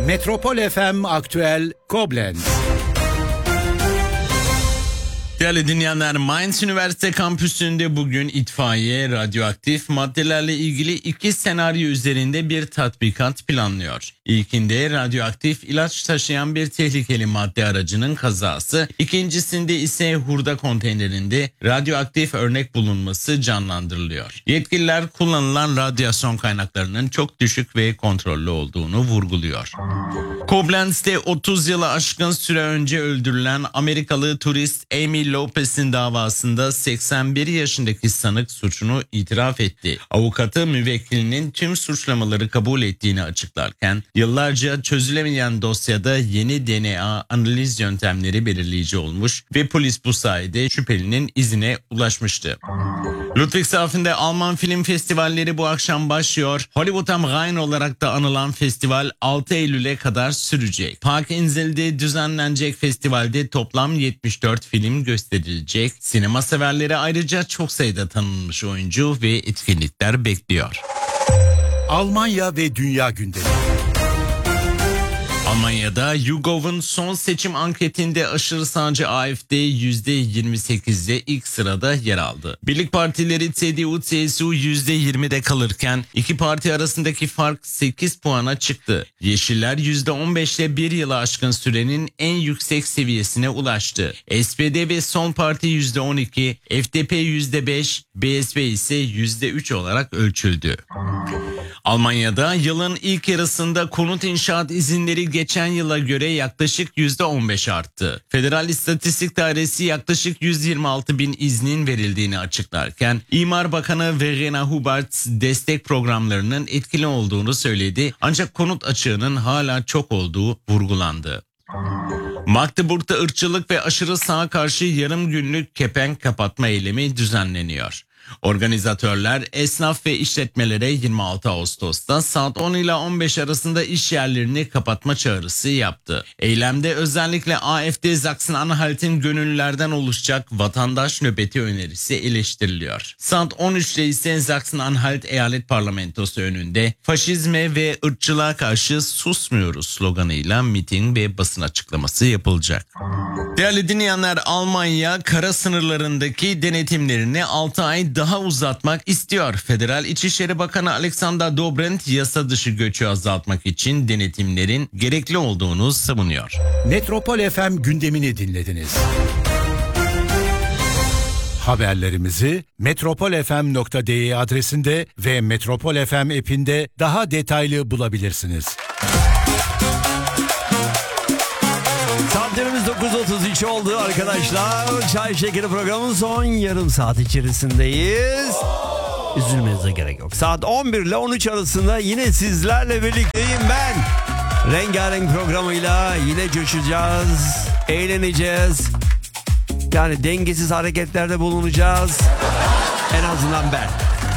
Metropol FM Aktüel Koblenz. Değerli dinleyenler, Mainz Üniversite Kampüsü'nde bugün itfaiye radyoaktif maddelerle ilgili 2 senaryo üzerinde bir tatbikat planlıyor. İlkinde radyoaktif ilaç taşıyan bir tehlikeli madde aracının kazası, ikincisinde ise hurda konteynerinde radyoaktif örnek bulunması canlandırılıyor. Yetkililer kullanılan radyasyon kaynaklarının çok düşük ve kontrollü olduğunu vurguluyor. Koblenz'te 30 yılı aşkın süre önce öldürülen Amerikalı turist Amy Lopez'in davasında 81 yaşındaki sanık suçunu itiraf etti. Avukatı müvekkilinin tüm suçlamaları kabul ettiğini açıklarken yıllarca çözülemeyen dosyada yeni DNA analiz yöntemleri belirleyici olmuş ve polis bu sayede şüphelinin izine ulaşmıştı. Ludwigshafen'de Alman film festivalleri bu akşam başlıyor. Hollywood am Rhein olarak da anılan festival 6 Eylül'e kadar sürecek. Parkinsel'de düzenlenecek festivalde toplam 74 film gösterilecek. Sinema severleri ayrıca çok sayıda tanınmış oyuncu ve etkinlikler bekliyor. Almanya ve dünya gündemi. Almanya'da YouGov'un son seçim anketinde aşırı sağcı AfD %28'de ilk sırada yer aldı. Birlik partileri CDU-CSU %20'de kalırken iki parti arasındaki fark 8 puana çıktı. Yeşiller %15'le bir yılı aşkın sürenin en yüksek seviyesine ulaştı. SPD ve Sol Parti %12, FDP %5, BSP ise %3 olarak ölçüldü. Almanya'da yılın ilk yarısında konut inşaat izinleri geçen yıla göre yaklaşık %15 arttı. Federal İstatistik Dairesi yaklaşık 126 bin iznin verildiğini açıklarken İmar Bakanı Verena Hubert destek programlarının etkili olduğunu söyledi, ancak konut açığının hala çok olduğu vurgulandı. Magdeburg'da ırkçılık ve aşırı sağa karşı yarım günlük kepenk kapatma eylemi düzenleniyor. Organizatörler esnaf ve işletmelere 26 Ağustos'ta saat 10 ile 15 arasında iş yerlerini kapatma çağrısı yaptı. Eylemde özellikle AfD Sachsen-Anhalt'in gönüllülerden oluşacak vatandaş nöbeti önerisi eleştiriliyor. Saat 13'te ise Sachsen-Anhalt Eyalet Parlamentosu önünde faşizme ve ırkçılığa karşı susmuyoruz sloganıyla miting ve basın açıklaması yapılacak. Değerli dinleyenler, Almanya kara sınırlarındaki denetimlerini 6 ay daha uzatmak istiyor. Federal İçişleri Bakanı Alexander Dobrindt yasa dışı göçü azaltmak için denetimlerin gerekli olduğunu savunuyor. Metropol FM gündemini dinlediniz. Haberlerimizi metropolfm.de adresinde ve Metropol FM app'inde daha detaylı bulabilirsiniz. Saatlerimiz 9.33 oldu arkadaşlar. Çay Şekeri programının son yarım saat içerisindeyiz. Üzülmenize gerek yok. Saat 11 ile 13 arasında yine sizlerle birlikteyim ben. Rengarenk programıyla yine coşacağız, eğleneceğiz. Yani dengesiz hareketlerde bulunacağız. En azından ben.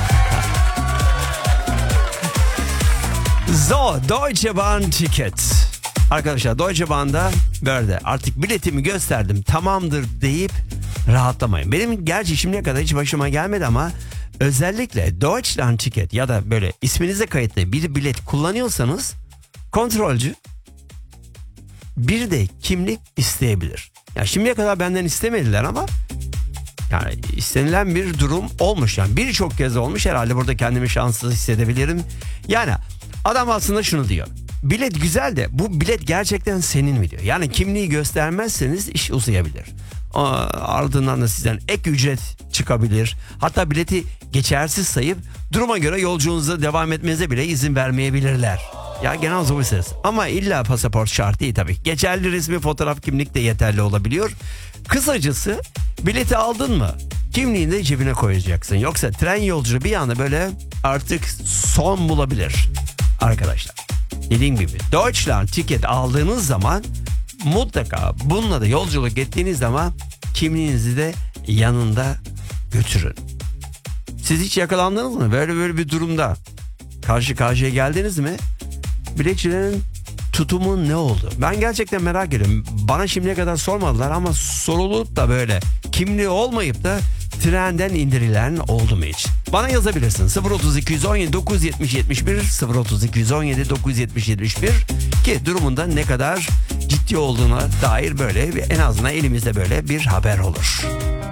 So, Deutsche Bahn Ticket. Arkadaşlar Deutsche Bahn'da böyle artık biletimi gösterdim tamamdır deyip rahatlamayın. Benim gerçi şimdiye kadar hiç başıma gelmedi ama özellikle Deutschland Ticket ya da böyle isminize kayıtlı bir bilet kullanıyorsanız kontrolcü bir de kimlik isteyebilir. Ya şimdiye kadar benden istemediler ama yani istenilen bir durum olmuş, yani birçok kez olmuş, herhalde burada kendimi şanslı hissedebilirim. Yani adam aslında şunu diyor: bilet güzel de bu bilet gerçekten senin mi diyor. Yani kimliği göstermezseniz iş uzayabilir. Ardından da sizden ek ücret çıkabilir. Hatta bileti geçersiz sayıp duruma göre yolculuğunuza devam etmenize bile izin vermeyebilirler. Ya genel zor ses. Ama illa pasaport şart değil tabii. Geçerli resmi fotoğraf, kimlik de yeterli olabiliyor. Kısacası bileti aldın mı kimliğini de cebine koyacaksın. Yoksa tren yolculuğu bir anda böyle artık son bulabilir arkadaşlar. Dediğim gibi Deutschland Ticket aldığınız zaman mutlaka bununla da yolculuk ettiğiniz zaman kimliğinizi de yanında götürün. Siz hiç yakalandınız mı? Böyle bir durumda karşı karşıya geldiniz mi? Biletçilerin tutumu ne oldu? Ben gerçekten merak ediyorum. Bana şimdiye kadar sormadılar ama sorulup da böyle kimliği olmayıp da trenden indirilen oldu mu hiç? Bana yazabilirsin. 03217 970 71 03217 970 71 ki durumunda ne kadar ciddi olduğuna dair böyle en azından elimizde böyle bir haber olur.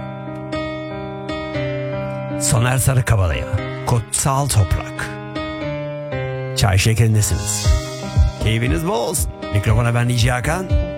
Soner Sarıkabalı'ya Kutsal Toprak. Çay şekerindesiniz. Keyfiniz bol olsun. Mikrofona ben DJ Hakan.